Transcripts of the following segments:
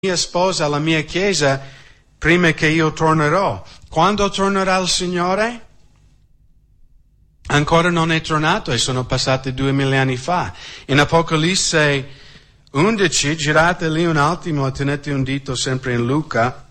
mia sposa alla mia chiesa prima che io tornerò. Quando tornerà il Signore? Ancora non è tornato e sono passati 2000 anni fa. In Apocalisse 11, girate lì un attimo e tenete un dito sempre in Luca.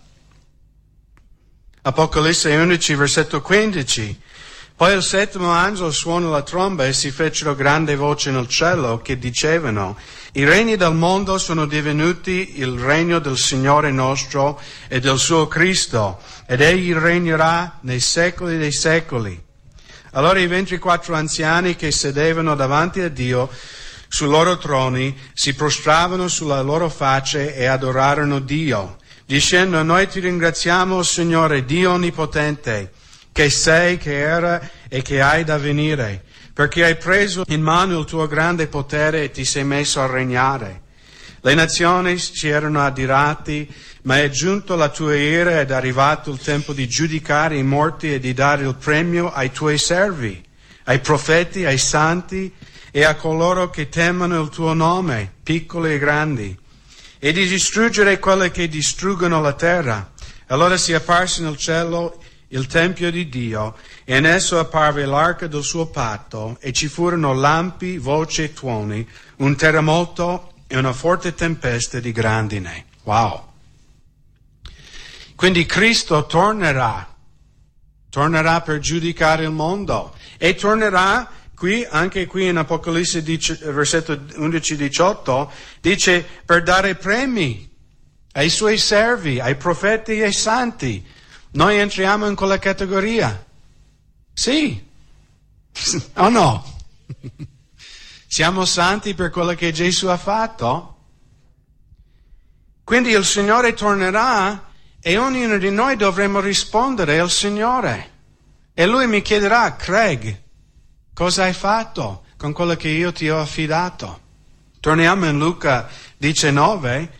Apocalisse 11, versetto 15. Poi il settimo angelo suonò la tromba e si fecero grandi voci nel cielo che dicevano: i regni del mondo sono divenuti il regno del Signore nostro e del suo Cristo, ed egli regnerà nei secoli dei secoli. Allora i 24 anziani che sedevano davanti a Dio sui loro troni si prostravano sulla loro facce e adorarono Dio, dicendo: noi ti ringraziamo, Signore Dio Onnipotente, che sei, che era e che hai da venire, perché hai preso in mano il tuo grande potere e ti sei messo a regnare. Le nazioni si erano adirati, ma è giunto la tua ira ed è arrivato il tempo di giudicare i morti e di dare il premio ai tuoi servi, ai profeti, ai santi e a coloro che temono il tuo nome, piccoli e grandi, e di distruggere quelle che distruggono la terra. Allora si apparse nel cielo il Tempio di Dio, e in esso apparve l'arca del suo patto, e ci furono lampi, voci e tuoni, un terremoto e una forte tempesta di grandine. Wow! Quindi Cristo tornerà per giudicare il mondo, e tornerà anche qui in Apocalisse versetto 11-18, dice per dare premi ai suoi servi, ai profeti e ai santi. Noi entriamo in quella categoria? Sì. O no? Siamo santi per quello che Gesù ha fatto? Quindi il Signore tornerà e ognuno di noi dovremo rispondere al Signore. E Lui mi chiederà: Craig, cosa hai fatto con quello che io ti ho affidato? Torniamo in Luca 19,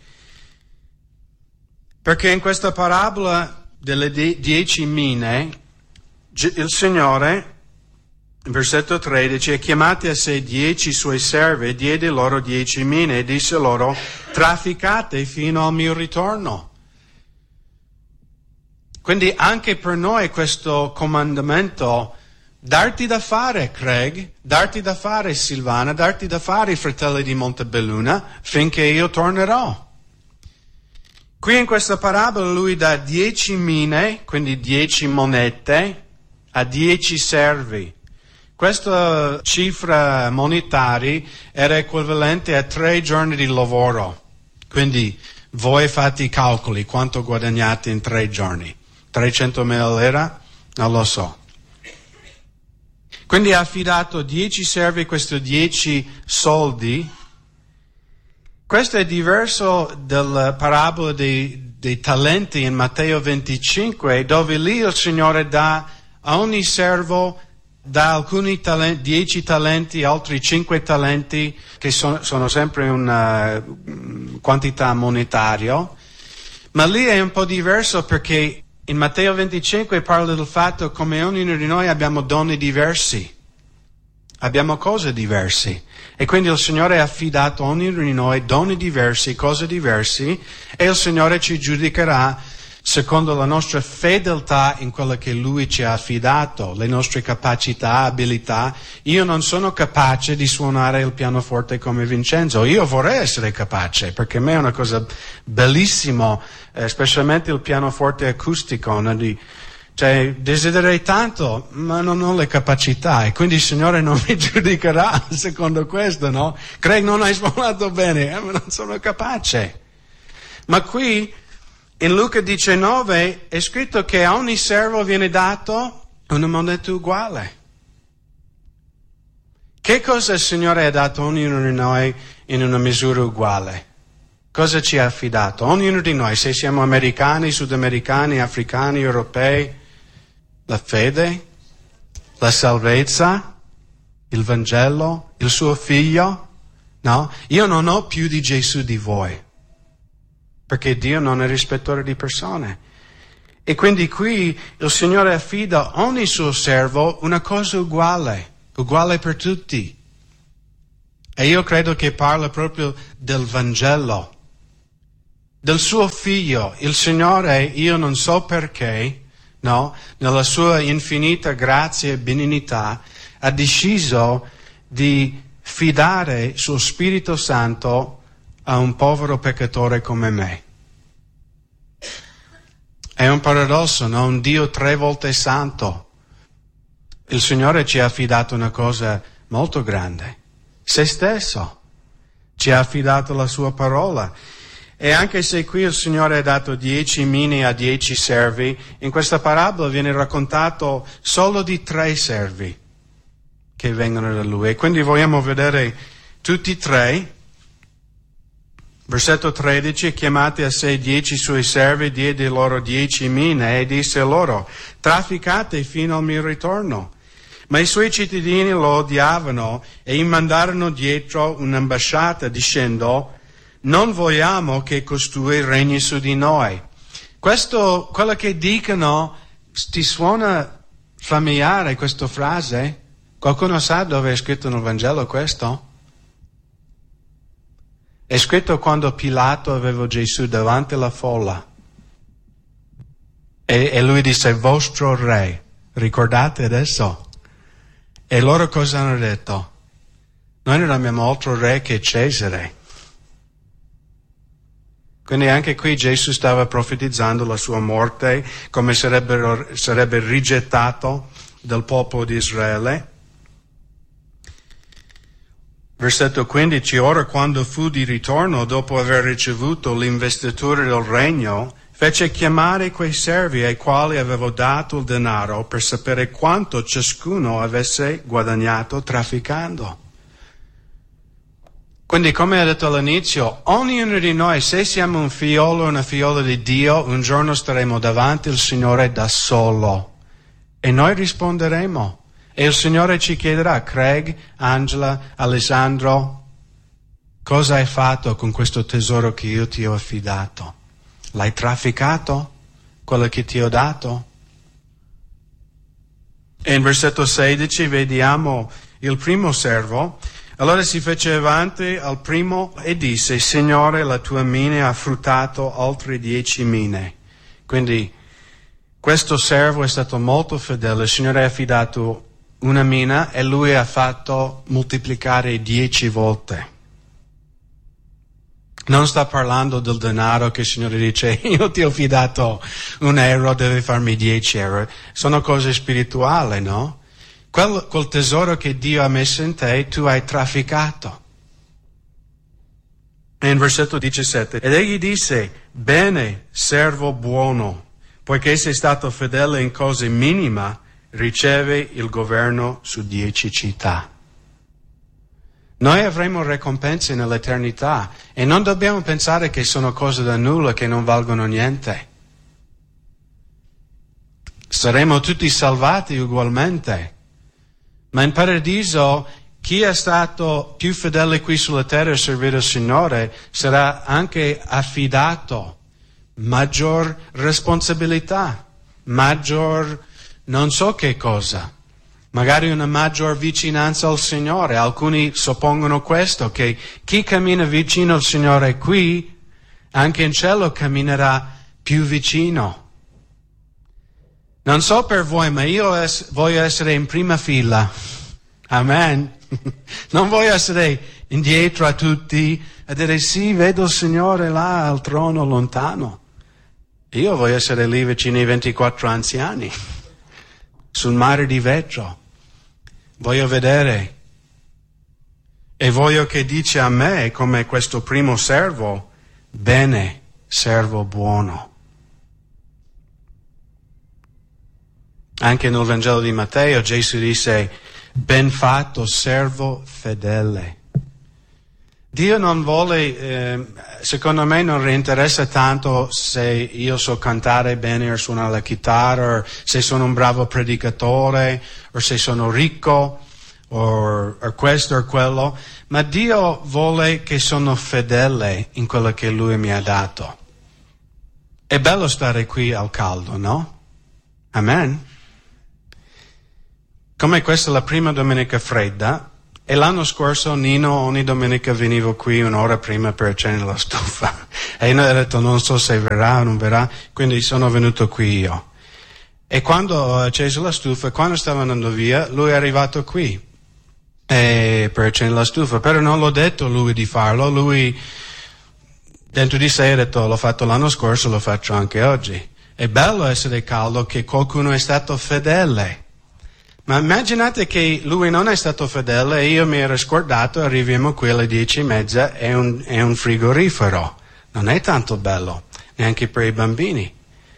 perché in questa parabola delle 10 mine, il Signore, in versetto 13, ha chiamati a sé 10 suoi servi e diede loro 10 mine e disse loro: trafficate fino al mio ritorno. Quindi anche per noi questo comandamento: darti da fare, Craig, darti da fare, Silvana, darti da fare, i fratelli di Montebelluna, finché io tornerò. Qui in questa parabola lui dà 10 mine, quindi 10 monete, a 10 servi. Questa cifra monetaria era equivalente a 3 giorni di lavoro. Quindi voi fate i calcoli, quanto guadagnate in 3 giorni? 300.000 lire? Non lo so. Quindi ha affidato 10 servi questi 10 soldi. Questo è diverso dalla parabola dei talenti in Matteo 25, dove lì il Signore dà a ogni servo, dà alcuni talenti, 10 talenti, altri 5 talenti, che sono sempre una quantità monetaria. Ma lì è un po' diverso, perché in Matteo 25 parla del fatto come ognuno di noi abbiamo doni diversi, abbiamo cose diverse. E quindi il Signore ha affidato a ognuno di noi doni diversi, cose diverse, e il Signore ci giudicherà secondo la nostra fedeltà in quello che Lui ci ha affidato, le nostre capacità, abilità. Io non sono capace di suonare il pianoforte come Vincenzo. Io vorrei essere capace, perché a me è una cosa bellissima, specialmente il pianoforte acustico, no? Cioè, desidererei tanto, ma non ho le capacità, e quindi il Signore non mi giudicherà secondo questo, no? Craig, non hai suonato bene, ma non sono capace. Ma qui, in Luca 19, è scritto che a ogni servo viene dato una moneta uguale. Che cosa il Signore ha dato a ognuno di noi in una misura uguale? Cosa ci ha affidato? Ognuno di noi, se siamo americani, sudamericani, africani, europei, la fede, la salvezza, il Vangelo, il suo figlio. No? Io non ho più di Gesù di voi, perché Dio non è rispettore di persone. E quindi qui il Signore affida a ogni suo servo una cosa uguale per tutti. E io credo che parla proprio del Vangelo. del suo figlio. Il Signore, io non so perché, no, nella sua infinita grazia e benignità, ha deciso di fidare il suo Spirito Santo a un povero peccatore come me. È un paradosso, no? Un Dio 3 volte santo. Il Signore ci ha affidato una cosa molto grande, se stesso. Ci ha affidato la sua parola. E anche se qui il Signore ha dato 10 mini a 10 servi, in questa parabola viene raccontato solo di 3 servi che vengono da Lui. E quindi vogliamo vedere tutti 3. Versetto 13, chiamati a sé 10 suoi servi, diede loro 10 mine e disse loro, trafficate fino al mio ritorno. Ma i suoi cittadini lo odiavano e gli mandarono dietro un'ambasciata dicendo, non vogliamo che costui regni su di noi. Quello che dicono, ti suona familiare questa frase? Qualcuno sa dove è scritto nel Vangelo questo? È scritto quando Pilato aveva Gesù davanti alla folla. E lui disse, vostro re. Ricordate adesso? E loro cosa hanno detto? Noi non abbiamo altro re che Cesare. Quindi anche qui Gesù stava profetizzando la sua morte, come sarebbe rigettato dal popolo di Israele. Versetto 15, ora quando fu di ritorno, dopo aver ricevuto l'investitura del regno, fece chiamare quei servi ai quali avevo dato il denaro per sapere quanto ciascuno avesse guadagnato trafficando. Quindi, come ho detto all'inizio, ognuno di noi, se siamo un figliolo o una figliola di Dio, un giorno staremo davanti al Signore da solo. E noi risponderemo. E il Signore ci chiederà, Craig, Angela, Alessandro, cosa hai fatto con questo tesoro che io ti ho affidato? L'hai trafficato? Quello che ti ho dato? E in versetto 16 vediamo il primo servo. Allora si fece avanti al primo e disse, Signore, la tua mina ha fruttato altre 10 mine. Quindi questo servo è stato molto fedele. Il Signore ha affidato una mina e lui ha fatto moltiplicare 10 volte. Non sta parlando del denaro che il Signore dice, io ti ho affidato €1, devi farmi 10 euro. Sono cose spirituali, no? Quel tesoro che Dio ha messo in te, tu hai trafficato. E in versetto 17, ed egli disse, bene, servo buono, poiché sei stato fedele in cose minima, riceve il governo su 10 città. Noi avremo ricompense nell'eternità e non dobbiamo pensare che sono cose da nulla, che non valgono niente. Saremo tutti salvati ugualmente. Ma in paradiso chi è stato più fedele qui sulla terra a servire il Signore sarà anche affidato maggior responsabilità, maggior non so che cosa, magari una maggior vicinanza al Signore. Alcuni suppongono questo, che chi cammina vicino al Signore qui, anche in cielo camminerà più vicino. Non so per voi, ma io voglio essere in prima fila. Amen. Non voglio essere indietro a tutti a dire sì, vedo il Signore là al trono lontano. Io voglio essere lì vicino ai 24 anziani, sul mare di vetro. Voglio vedere. E voglio che dice a me, come questo primo servo, bene, servo buono. Anche nel Vangelo di Matteo Gesù disse, ben fatto, servo fedele. Dio non vuole, secondo me non gli interessa tanto se io so cantare bene o suonare la chitarra, o se sono un bravo predicatore, o se sono ricco, o questo o quello, ma Dio vuole che sono fedele in quello che Lui mi ha dato. È bello stare qui al caldo, no? Amen? Come questa è la prima domenica fredda, E l'anno scorso Nino ogni domenica veniva qui un'ora prima per accendere la stufa. E noi abbiamo detto non so se verrà o non verrà, quindi sono venuto qui io. E quando ho acceso la stufa, quando stavo andando via, lui è arrivato qui per accendere la stufa. Però non l'ho detto lui di farlo, lui dentro di sé ha detto l'ho fatto l'anno scorso, lo faccio anche oggi. È bello essere caldo che qualcuno è stato fedele. Ma immaginate che lui non è stato fedele e io mi ero scordato, arriviamo qui alle 10:30, è un frigorifero. Non è tanto bello, neanche per i bambini.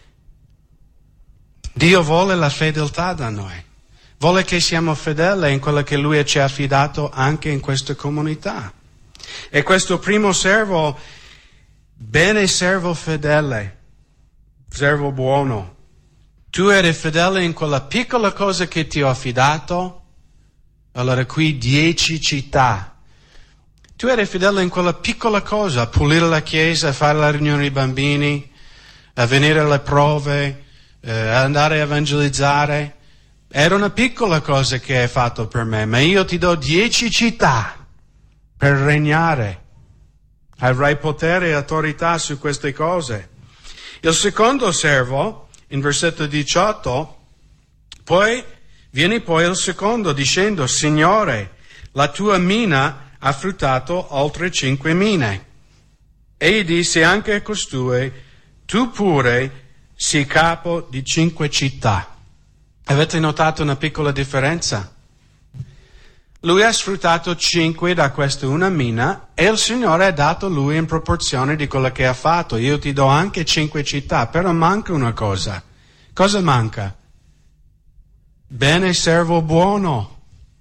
Dio vuole la fedeltà da noi. Vuole che siamo fedeli in quello che Lui ci ha affidato anche in questa comunità. E questo primo servo, bene servo fedele, servo buono. Tu eri fedele in quella piccola cosa che ti ho affidato, allora qui 10 città. Tu eri fedele in quella piccola cosa, a pulire la chiesa, a fare la riunione dei bambini, a venire alle prove, andare a evangelizzare. Era una piccola cosa che hai fatto per me, ma io ti do 10 città per regnare. Avrai potere e autorità su queste cose. Il secondo servo, in versetto 18, viene poi il secondo dicendo, Signore, la tua mina ha fruttato oltre 5 mine. Egli disse anche a costui, tu pure sii capo di 5 città. Avete notato una piccola differenza? Lui ha sfruttato 5 da questa una mina e il Signore ha dato lui in proporzione di quello che ha fatto. Io ti do anche 5 città, però manca una cosa. Cosa manca? Bene servo buono.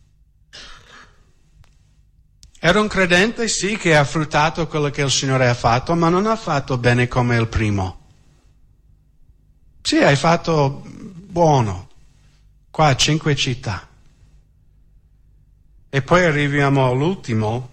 Era un credente, sì, che ha fruttato quello che il Signore ha fatto, ma non ha fatto bene come il primo. Sì, hai fatto buono. Qua 5 città. E poi arriviamo all'ultimo.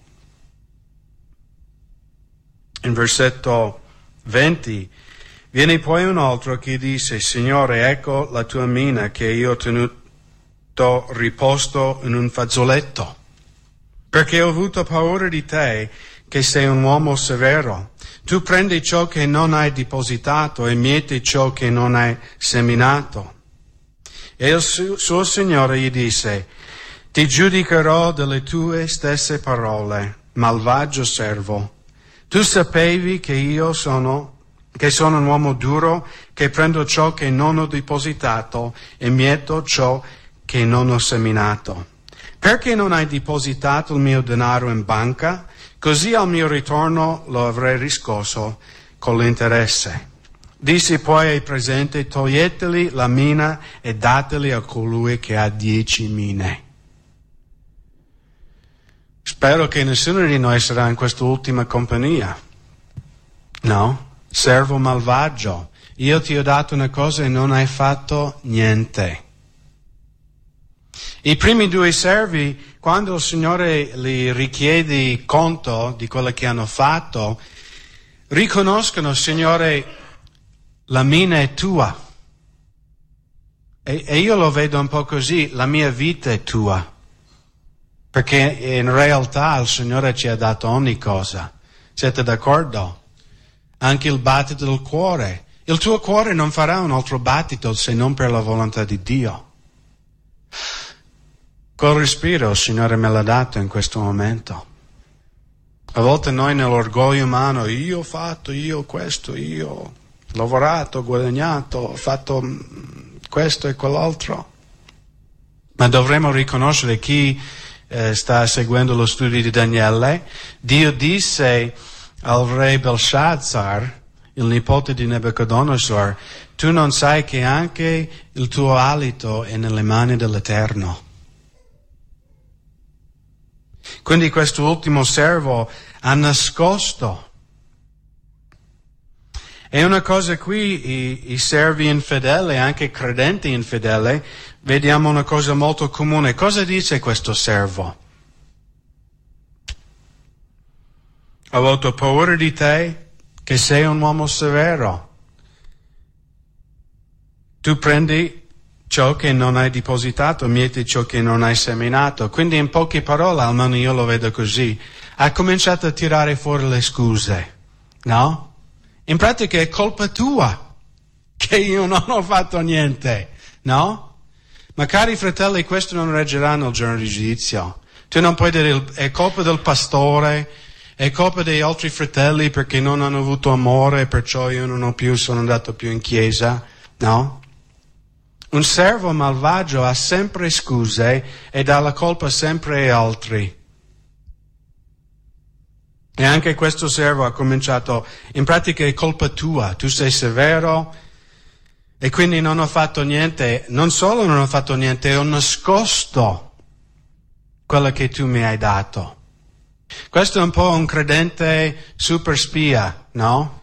In versetto 20. Viene poi un altro che disse, Signore, ecco la tua mina che io ho tenuto riposto in un fazzoletto. Perché ho avuto paura di te, che sei un uomo severo. Tu prendi ciò che non hai depositato e mieti ciò che non hai seminato. E il suo Signore gli disse, ti giudicherò delle tue stesse parole, malvagio servo. Tu sapevi che sono un uomo duro, che prendo ciò che non ho depositato e mieto ciò che non ho seminato. Perché non hai depositato il mio denaro in banca? Così al mio ritorno lo avrei riscosso con l'interesse. Dissi poi ai presenti, toglieteli la mina e dateli a colui che ha 10 mine. Spero che nessuno di noi sarà in quest'ultima compagnia. No? Servo malvagio. Io ti ho dato una cosa e non hai fatto niente. I primi 2 servi, quando il Signore li richiede conto di quello che hanno fatto, riconoscono, Signore, la mina è tua. E io lo vedo un po' così, la mia vita è tua. Perché in realtà il Signore ci ha dato ogni cosa. Siete d'accordo? Anche il battito del cuore. Il tuo cuore non farà un altro battito se non per la volontà di Dio. Col respiro il Signore me l'ha dato in questo momento. A volte noi nell'orgoglio umano, io ho fatto, io questo, io ho lavorato, guadagnato, ho fatto questo e quell'altro. Ma dovremmo riconoscere chi sta seguendo lo studio di Daniele. Dio disse al re Belshazzar, il nipote di Nebuchadnezzar, tu non sai che anche il tuo alito è nelle mani dell'Eterno. Quindi questo ultimo servo ha nascosto. E una cosa qui, i servi infedeli, anche credenti infedeli, vediamo una cosa molto comune. Cosa dice questo servo? Ho avuto paura di te, che sei un uomo severo. Tu prendi ciò che non hai depositato, mieti ciò che non hai seminato. Quindi in poche parole, almeno io lo vedo così, ha cominciato a tirare fuori le scuse, no? In pratica è colpa tua che io non ho fatto niente, no? Ma cari fratelli, questo non reggerà nel giorno di giudizio. Tu non puoi dire è colpa del pastore, è colpa degli altri fratelli perché non hanno avuto amore, perciò io non sono andato più in chiesa, no? Un servo malvagio ha sempre scuse e dà la colpa sempre agli altri. E anche questo servo ha cominciato, in pratica è colpa tua, tu sei severo e quindi non ho fatto niente, non solo non ho fatto niente, ho nascosto quello che tu mi hai dato. Questo è un po' un credente super spia, no?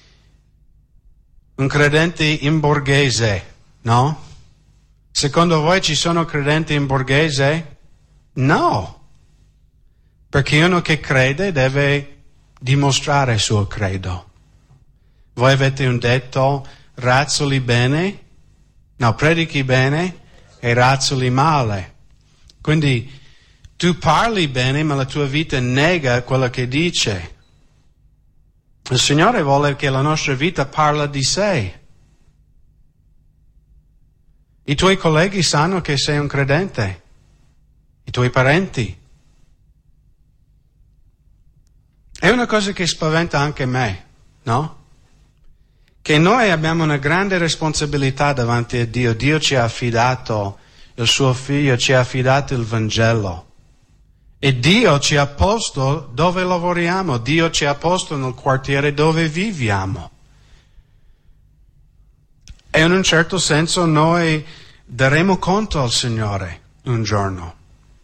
Un credente in borghese, no? Secondo voi ci sono credenti in borghese? No. Perché uno che crede deve dimostrare il suo credo. Voi avete un detto, razzoli bene, no, predichi bene e razzoli male. Quindi tu parli bene, ma la tua vita nega quello che dice. Il Signore vuole che la nostra vita parla di sé. I tuoi colleghi sanno che sei un credente, i tuoi parenti. È una cosa che spaventa anche me, no? Che noi abbiamo una grande responsabilità davanti a Dio. Dio ci ha affidato il suo figlio, ci ha affidato il Vangelo. E Dio ci ha posto dove lavoriamo, Dio ci ha posto nel quartiere dove viviamo. E in un certo senso noi daremo conto al Signore un giorno.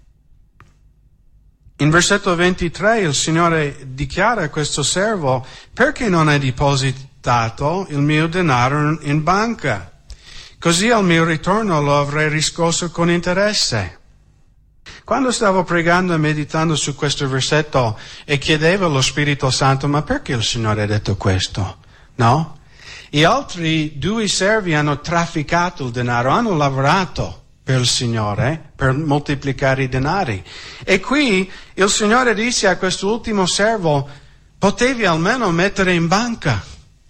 In versetto 23 il Signore dichiara a questo servo: perché non hai depositato il mio denaro in banca? Così al mio ritorno lo avrei riscosso con interesse. Quando stavo pregando e meditando su questo versetto e chiedevo allo Spirito Santo: ma perché il Signore ha detto questo? No? Gli altri due servi hanno trafficato il denaro, hanno lavorato per il Signore, per moltiplicare i denari. E qui il Signore disse a quest'ultimo servo: potevi almeno mettere in banca.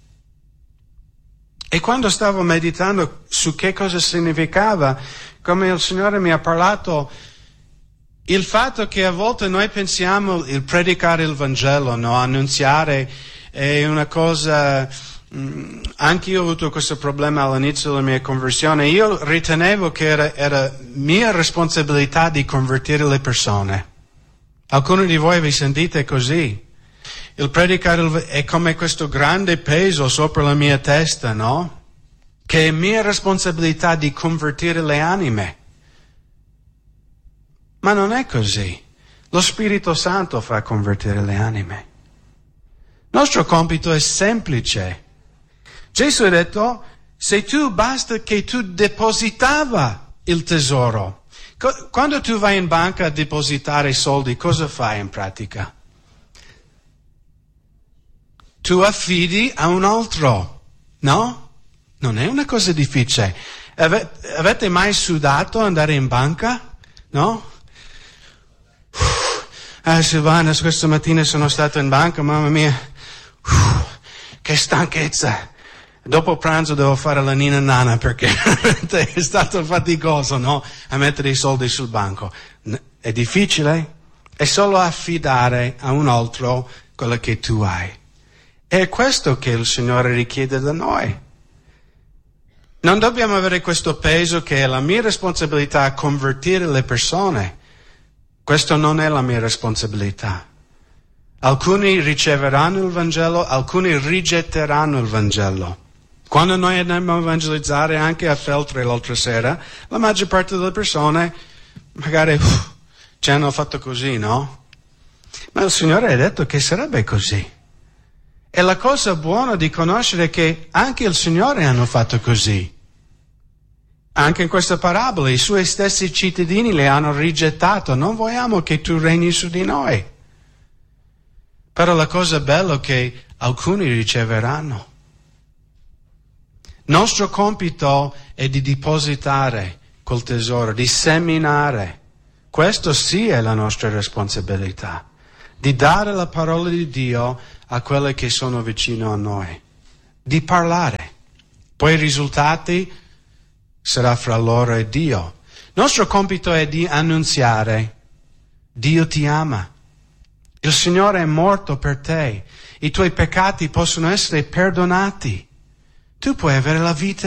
E quando stavo meditando su che cosa significava, come il Signore mi ha parlato, il fatto che a volte noi pensiamo il predicare il Vangelo, no? Annunziare è una cosa. Anche io ho avuto questo problema all'inizio della mia conversione. Io ritenevo che era mia responsabilità di convertire le persone. Alcuni di voi vi sentite così. Il predicare è come questo grande peso sopra la mia testa, no? Che è mia responsabilità di convertire le anime. Ma non è così. Lo Spirito Santo fa convertire le anime. Il nostro compito è semplice. Gesù ha detto: se tu basta che tu depositava il tesoro. Quando tu vai in banca a depositare i soldi, cosa fai in pratica? Tu affidi a un altro, no? Non è una cosa difficile. Avete mai sudato andare in banca? No? Silvana, questa mattina sono stato in banca, mamma mia, che stanchezza. Dopo pranzo devo fare la nina nana perché è stato faticoso, no? A mettere i soldi sul banco. È difficile? È solo affidare a un altro quello che tu hai. È questo che il Signore richiede da noi. Non dobbiamo avere questo peso che è la mia responsabilità a convertire le persone. Questo non è la mia responsabilità. Alcuni riceveranno il Vangelo, alcuni rigetteranno il Vangelo. Quando noi andiamo a evangelizzare anche a Feltre l'altra sera, la maggior parte delle persone magari ci hanno fatto così, no? Ma il Signore ha detto che sarebbe così. E la cosa buona di conoscere è che anche il Signore hanno fatto così. Anche in questa parabola i suoi stessi cittadini le hanno rigettato. Non vogliamo che tu regni su di noi. Però la cosa bella è che alcuni riceveranno. Nostro compito è di depositare quel tesoro, di seminare. Questo sì è la nostra responsabilità, di dare la parola di Dio a quelli che sono vicino a noi, di parlare. Poi i risultati sarà fra loro e Dio. Nostro compito è di annunziare: Dio ti ama, il Signore è morto per te, i tuoi peccati possono essere perdonati, tu puoi avere la vita